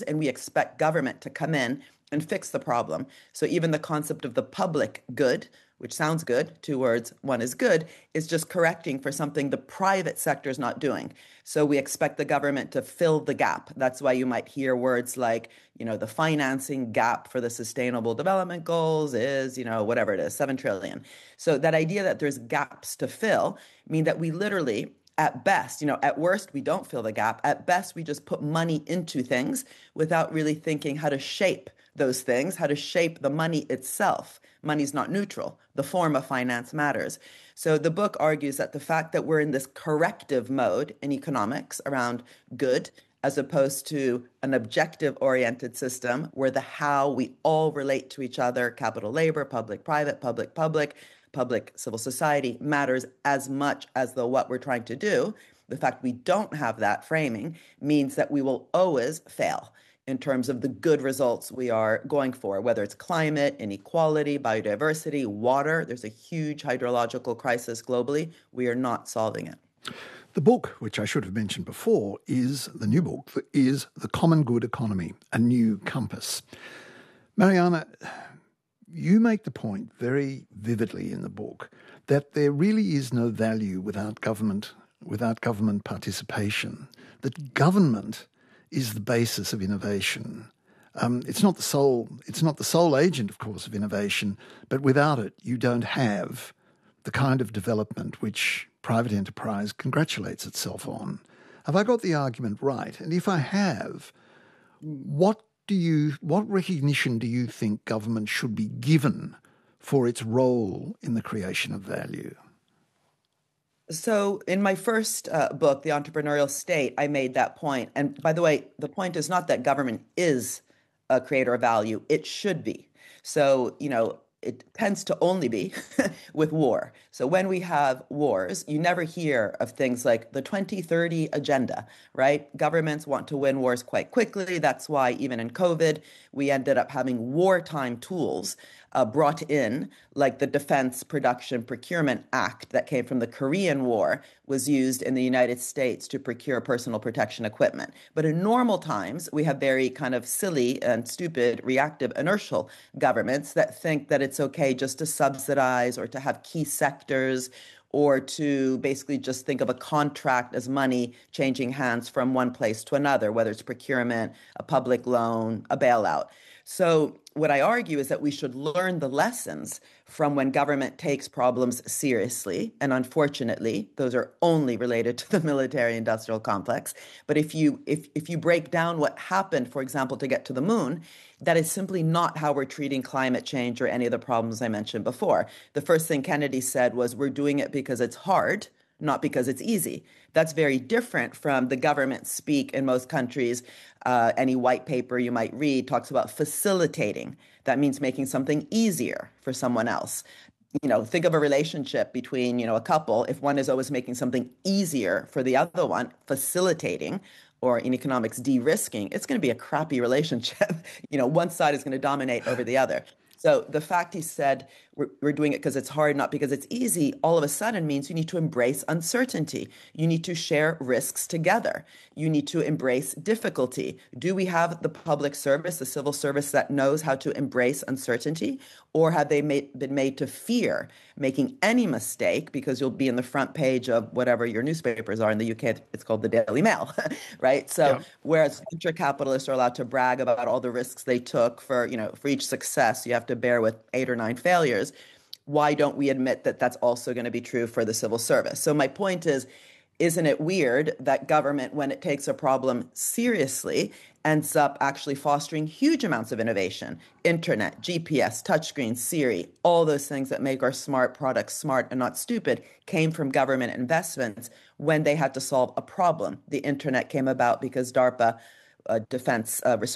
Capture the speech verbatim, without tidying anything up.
and we expect government to come in and fix the problem. So even the concept of the public good, which sounds good, two words, one is good, is just correcting for something the private sector is not doing. So we expect the government to fill the gap. That's why you might hear words like, you know, the financing gap for the sustainable development goals is, you know, whatever it is, seven trillion. So that idea that there's gaps to fill mean that we literally, at best, you know, at worst, we don't fill the gap. At best, we just put money into things without really thinking how to shape those things, how to shape the money itself. Money's not neutral. The form of finance matters. So the book argues that the fact that we're in this corrective mode in economics around good, as opposed to an objective-oriented system where the how we all relate to each other, capital labor, public-private, public-public, public civil society, matters as much as the what we're trying to do. The fact we don't have that framing means that we will always fail in terms of the good results we are going for, whether it's climate, inequality, biodiversity, water. There's a huge hydrological crisis globally. We are not solving it. The book, which I should have mentioned before, is the new book, is The Common Good Economy, A New Compass. Mariana, you make the point very vividly in the book that there really is no value without government, without government participation, that government is the basis of innovation. Um, it's not the sole, it's not the sole agent, of course, of innovation, but without it, you don't have the kind of development which private enterprise congratulates itself on. Have I got the argument right? And if I have, what do you, what recognition do you think government should be given for its role in the creation of value? So in my first uh, book, The Entrepreneurial State, I made that point. And by the way, the point is not that government is a creator of value. It should be. So, you know, it tends to only be with war. So when we have wars, you never hear of things like the twenty thirty agenda, right? Governments want to win wars quite quickly. That's why even in COVID, we ended up having wartime tools uh, brought in, like the Defense Production Procurement Act that came from the Korean War was used in the United States to procure personal protection equipment. But in normal times, we have very kind of silly and stupid, reactive, inertial governments that think that it's okay just to subsidize or to have key sectors or to basically just think of a contract as money changing hands from one place to another, whether it's procurement, a public loan, a bailout. So what I argue is that we should learn the lessons from when government takes problems seriously. And unfortunately, those are only related to the military-industrial complex. But if you if if you break down what happened, for example, to get to the moon, that is simply not how we're treating climate change or any of the problems I mentioned before. The first thing Kennedy said was, we're doing it because it's hard, not because it's easy. That's very different from the government speak in most countries. Uh, any white paper you might read talks about facilitating. That means making something easier for someone else. You know, think of a relationship between, you know, a couple. If one is always making something easier for the other one, facilitating, or in economics, de-risking, it's going to be a crappy relationship. You know, one side is going to dominate over the other. So the fact he said we're, we're doing it because it's hard, not because it's easy, all of a sudden means you need to embrace uncertainty. You need to share risks together. You need to embrace difficulty. Do we have the public service, the civil service that knows how to embrace uncertainty? Or have they made, been made to fear making any mistake because you'll be in the front page of whatever your newspapers are? In the U K, it's called the Daily Mail, right? So yeah. Whereas venture capitalists are allowed to brag about all the risks they took for, you know, for each success, you have to bear with eight or nine failures. Why don't we admit that that's also going to be true for the civil service? So my point is, isn't it weird that government, when it takes a problem seriously, ends up actually fostering huge amounts of innovation? Internet, G P S, touchscreen, Siri, all those things that make our smart products smart and not stupid came from government investments when they had to solve a problem. The internet came about because DARPA, uh, Defense uh, Research